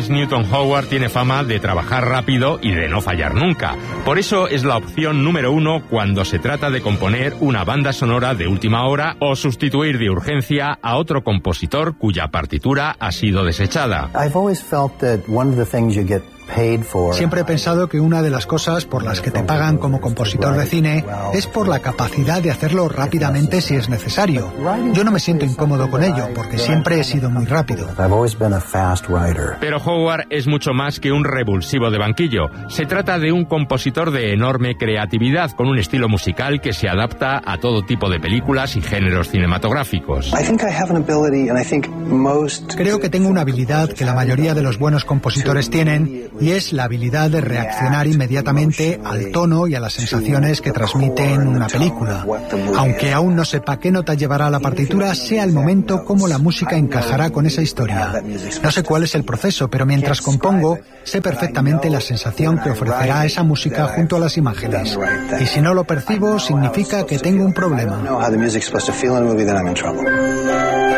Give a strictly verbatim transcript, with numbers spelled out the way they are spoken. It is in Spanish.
Thomas Newton Howard tiene fama de trabajar rápido y de no fallar nunca. Por eso es la opción número uno cuando se trata de componer una banda sonora de última hora o sustituir de urgencia a otro compositor cuya partitura ha sido desechada. Siempre he pensado que una de las cosas por las que te pagan como compositor de cine es por la capacidad de hacerlo rápidamente si es necesario. Yo no me siento incómodo con ello, porque siempre he sido muy rápido. Pero Howard es mucho más que un revulsivo de banquillo. Se trata de un compositor de enorme creatividad, con un estilo musical que se adapta a todo tipo de películas y géneros cinematográficos. Creo que tengo una habilidad que la mayoría de los buenos compositores tienen, y es la habilidad de reaccionar inmediatamente al tono y a las sensaciones que transmite en una película. Aunque aún no sepa qué nota llevará la partitura, sé al momento cómo la música encajará con esa historia. No sé cuál es el proceso, pero mientras compongo, sé perfectamente la sensación que ofrecerá esa música junto a las imágenes. Y si no lo percibo, significa que tengo un problema.